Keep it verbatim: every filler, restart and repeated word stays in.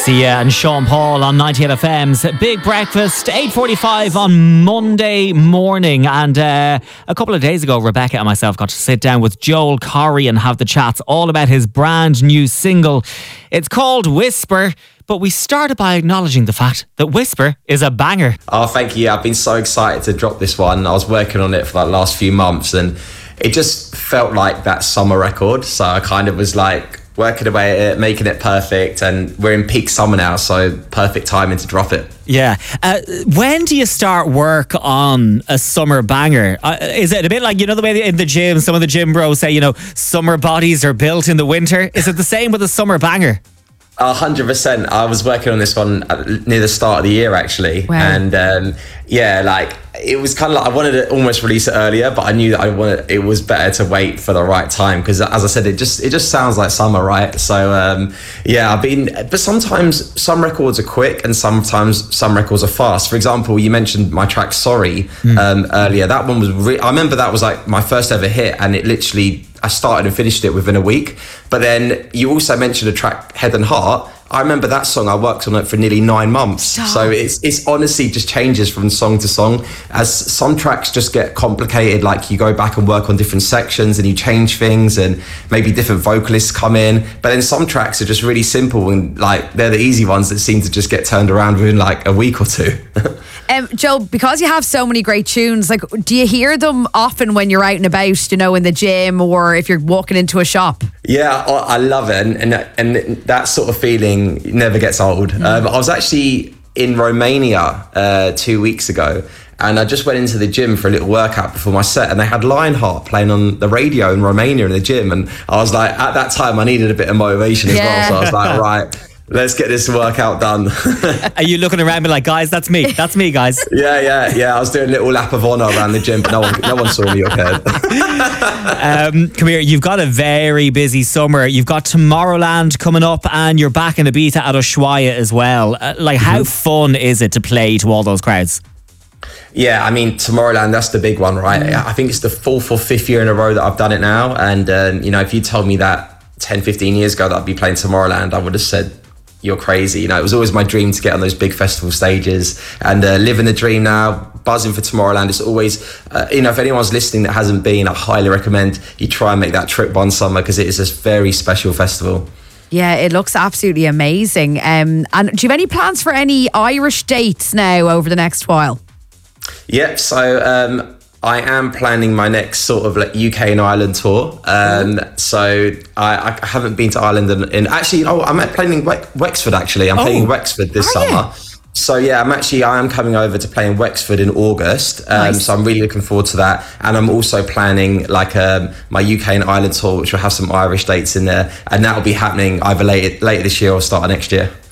Sia and Sean Paul on ninety-eight F M's Big Breakfast, eight forty-five on Monday morning. And uh, a couple of days ago, Rebecca and myself got to sit down with Joel Corry and have the chats all about his brand new single. It's called Whisper, but we started by acknowledging the fact that Whisper is a banger. Oh, thank you. I've been so excited to drop this one. I was working on it for the last few months and it just felt like that summer record. So I kind of was like working away at it, making it perfect, and we're in peak summer now, so perfect timing to drop it. Yeah. Uh, when do you start work on a summer banger? Uh, is it a bit like, you know, the way in the gym, some of the gym bros say, you know, summer bodies are built in the winter? Is it the same with a summer banger? A hundred percent. I was working on this one near the start of the year, actually. Wow. And um, yeah, like it was kind of like I wanted to almost release it earlier, but I knew that I wanted it was better to wait for the right time because, as I said, it just it just sounds like summer, right? So um, yeah, I've been. But sometimes some records are quick, and sometimes some records are fast. For example, you mentioned my track "Sorry" mm. um, earlier. That one was. Re- I remember that was like my first ever hit, and it literally. I started and finished it within a week. But then you also mentioned a track, Head and Heart. I remember that song, I worked on it for nearly nine months. Stop. So it's it's honestly just changes from song to song. As some tracks just get complicated, like you go back and work on different sections and you change things and maybe different vocalists come in. But then some tracks are just really simple and like they're the easy ones that seem to just get turned around within like a week or two. Um, Joe, because you have so many great tunes, like, do you hear them often when you're out and about, you know, in the gym or if you're walking into a shop? Yeah, I I love it. And, and, and that sort of feeling never gets old. Mm. Um, I was actually in Romania uh, two weeks ago and I just went into the gym for a little workout before my set and they had Lionheart playing on the radio in Romania in the gym. And I was like, at that time, I needed a bit of motivation as yeah. well. So I was like, right. Let's get this workout done. Are you looking around me like, guys, that's me. That's me, guys. Yeah, yeah, yeah. I was doing a little lap of honour around the gym, but no one, no one saw me or cared. um, come here. You've got a very busy summer. You've got Tomorrowland coming up and you're back in Ibiza at Ushuaia as well. Uh, like, how mm-hmm. fun is it to play to all those crowds? Yeah, I mean, Tomorrowland, that's the big one, right? Mm. I think it's the fourth or fifth year in a row that I've done it now. And, um, you know, if you told me that ten, fifteen years ago that I'd be playing Tomorrowland, I would have said, you're crazy. You know, it was always my dream to get on those big festival stages and uh, living the dream now, buzzing for Tomorrowland. It's always, uh, you know, if anyone's listening that hasn't been, I highly recommend you try and make that trip one summer because it is a very special festival. Yeah, it looks absolutely amazing. Um, and do you have any plans for any Irish dates now over the next while? Yep, so um, I am planning my next sort of like U K and Ireland tour. Um, mm. So I, I haven't been to Ireland in, in actually, oh, I'm playing Wexford actually. I'm oh, playing Wexford this summer. You? So yeah, I'm actually, I am coming over to play in Wexford in August. Um, nice. So I'm really looking forward to that. And I'm also planning like um, my U K and Ireland tour, which will have some Irish dates in there. And that will be happening either later, later this year or start of next year.